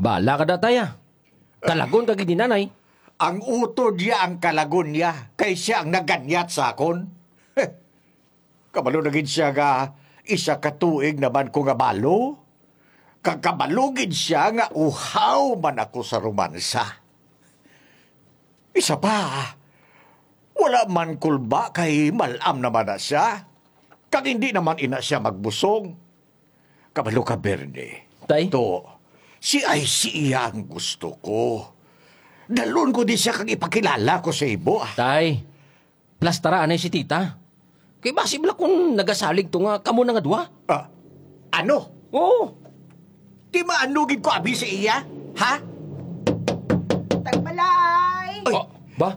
Bala ka da taya. Kalagon ka gini nanay. Ang utod niya ang kalagon niya, kay siya ang naganyat sa akon. Kabalo na gid siya nga, isa katuig naman ko nga balo. Kakabalugid siya nga uhaw man ako sa romansa. Isa pa, wala man kulba kay malam naman na siya. Kag hindi naman ina siya magbusong. Kabalo ka, Berne. Tay? To, si ay siya ang gusto ko. Dalon ko di siya kang ipakilala ko sa ibo. Tay, plastara anay si tita. Kay basibla kung nagasalig to nga kamo na nga dua. Ano? Oo. Di maanugin ko abi sa iya? Ha? Tagbalay! Ay. Ba?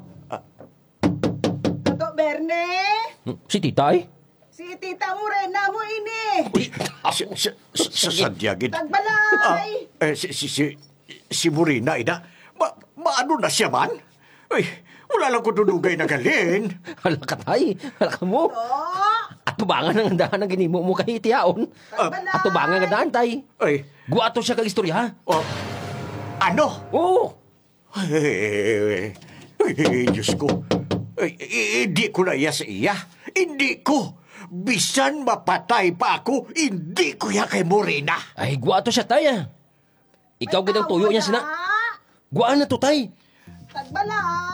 Ato, Berne! Si tita eh? Si Tita Morena mo ini! Sa sadyagin. Tagbalay! Si Morena, ina. Maano na siya man? Ay, wala lang ko dunugay na galin. Hala ka tay. Hala ka mo. At tubangan ang andahan ng ginimo mo kay tiyaon. Tagbalay! At tubangan ang andahan tay. Ay, Guwato siya kag istorya. ano? Oo. Diyos ko. Hindi ko na iya sa iya. Hindi ko. Bisan mapatay pa ako, hindi ko ya kay Morena. Ay, guwato siya tay ah. Ikaw gandang tuyo niya sina. Guwaan na to tay. Tagbalay!